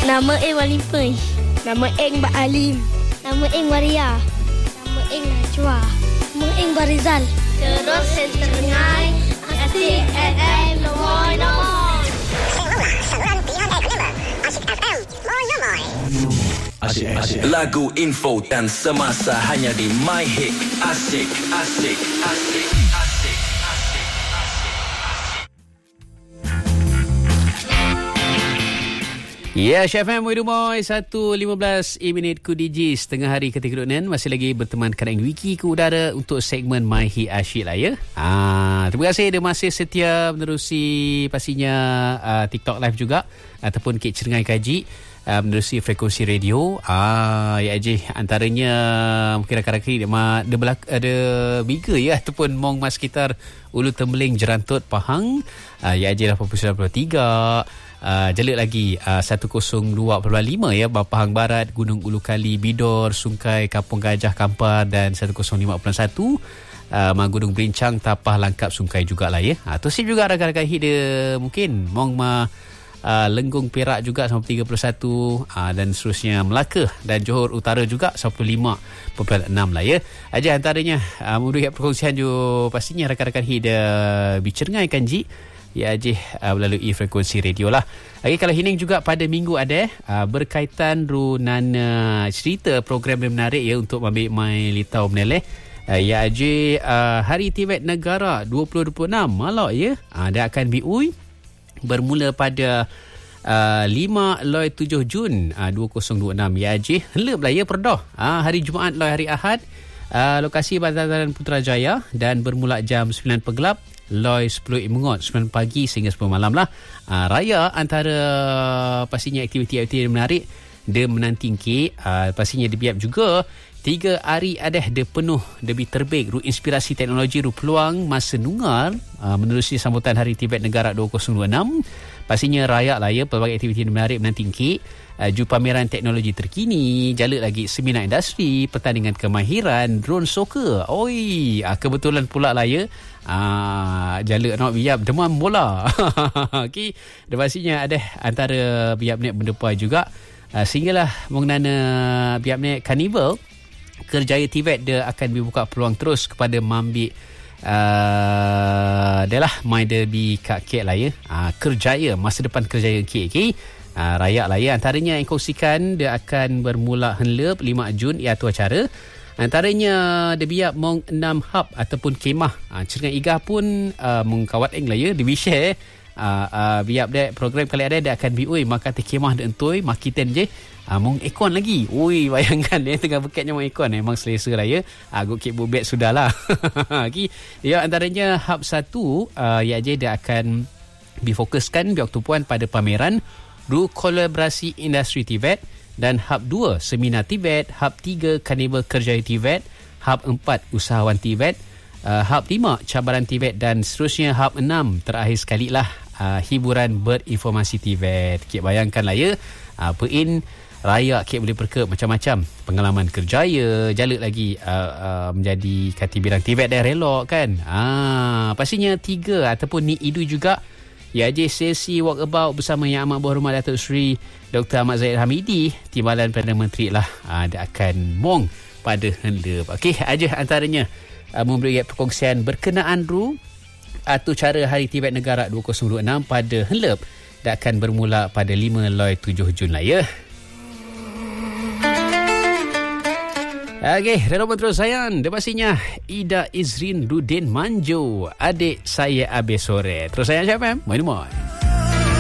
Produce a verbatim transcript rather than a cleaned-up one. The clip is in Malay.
Nama Eng Walimpai. Nama Eng Bak Alim. Nama Eng Waria. Nama Eng Najwa. Nama Eng Barizal. Terus setengah Asyik F M Nomor-Nomor. sembilan tiga lima Asyik F M Nomor-Nomor. Asyik, asyik. Lagu, info dan semasa hanya di My Hit. Asyik, asyik, asyik, asyik. Ya, Chef M, Widumoy, satu lima belas minit ku D J setengah hari ketika kedudukan. Masih lagi berteman Kadang Wiki ke udara untuk segmen My Hit Asyik lah ya. Ah, terima kasih dia masih setia menerusi pastinya uh, TikTok live juga ataupun Kek Cerengai Kaji uh, menerusi frekuensi radio. Ah, ya je antaranya mungkin rakan-rakan dia ada belak ada bigger ya ataupun mong mas sekitar Ulu Tembeling Jerantut Pahang. Ah, ya je lapan puluh sembilan perpuluhan tiga. Uh, jalur lagi uh, seratus dua perpuluhan lima ya, Pahang Barat, Gunung Ulu Kali, Bidor, Sungai, Kampung Gajah, Kampar dan seratus lima perpuluhan satu uh, Gunung Berincang, Tapah, Langkap, Sungai jugalah ya. Uh, tu sip juga rakan-rakan hit dia mungkin Mong Ma uh, Lenggung, Perak juga sampai tiga puluh satu uh, dan seterusnya Melaka dan Johor Utara juga sampai lima perpuluhan enam lah ya. Aja antaranya uh, memberi perkongsian juga pastinya rakan-rakan hit dia Bicengai Kanji ya je uh, melalui frekuensi radio lah. Okay, kalau hining juga pada minggu ada uh, berkaitan runana cerita program yang menarik ya untuk ambil mai litau meneleh. Uh, ya je uh, Hari Tibet Negara dua ribu dua puluh enam malak ya. Uh, dia akan biui bermula pada uh, lima loi tujuh Jun uh, dua ribu dua puluh enam ya je. Helep lah ya perdah. Uh, hari Jumaat loi hari Ahad. Uh, lokasi Bantaran Putrajaya dan bermula jam sembilan pegelap. Loi sepuluh mengot sembilan pagi sehingga sepuluh malam lah. Uh, raya antara pastinya aktiviti-aktiviti menarik dia menanti ke uh, pastinya dia biap juga tiga hari ada dia penuh lebih terbig ru inspirasi teknologi ru peluang masa nungar uh, menerusi sambutan Hari Tibet Negara dua ribu dua puluh enam. Pastinya raya lah ya, pelbagai aktiviti menarik menanti ke uh, ju pameran teknologi terkini, jalur lagi seminar industri, pertandingan kemahiran, drone soccer. Oi, uh, kebetulan pula lah ya. Ah, jalur nak biap demam bola. Okey, dia pastinya ada antara biap ni mendepai juga. Uh, sehinggalah mengenana biap ni Carnival Kerjaya Tibet dia akan dibuka peluang terus kepada mambik uh, dia lah mai derby kat K L lah ya. Uh, Kerjaya, masa depan Kerjaya K K. Uh, raya lah ya. Antaranya yang kongsikan dia akan bermula henlep lima Jun iaitu acara. Antaranya dia biap mong enam hub ataupun kemah. Ha, Cerengai Igah pun uh, mengkawat eng lah ya. Dia share uh, uh, biap dia program kali ada dia akan biui maka te kemah dia entoi makiten je. Uh, mong ekon lagi. Ui, bayangkan dia tengah bekatnya mong ekon. Memang selesa lah ya. Uh, Go kek bubet sudahlah. Okay. Ya, antaranya hub satu uh, ya je dia akan difokuskan biak tumpuan pada pameran ru kolaborasi industri Tibet. Dan hub dua Seminar Tibet, hub tiga Carnival Kerjaya Tibet, hub empat Usahawan Tibet, uh, hub lima Cabaran Tibet dan seterusnya hub enam terakhir sekali lah uh, hiburan berinformasi Tibet. Kek bayangkanlah ya, uh, pein raya kek boleh perke macam-macam pengalaman kerjaya, jalur lagi uh, uh, menjadi katibiran Tibet dan relok kan. Ah, pastinya tiga ataupun ni idu juga. Ya je sesi walkabout bersama Yang Amat Berhormat Datuk Seri Doktor Ahmad Zahid Hamidi, Timbalan Perdana Menteri lah. Ha, dia akan mong pada henlep. Okey, aja antaranya uh, memberi perkongsian berkenaan ru atau cara Hari Tibet Negara dua ribu dua puluh enam pada henlep. Dia akan bermula pada lima loi tujuh Jun lah ya. Okey, Renoman terus sayang. Dia pastinya Ida Izrin Rudin Manjo, adik saya Abe Sore. Terus sayang siapa? Main-main.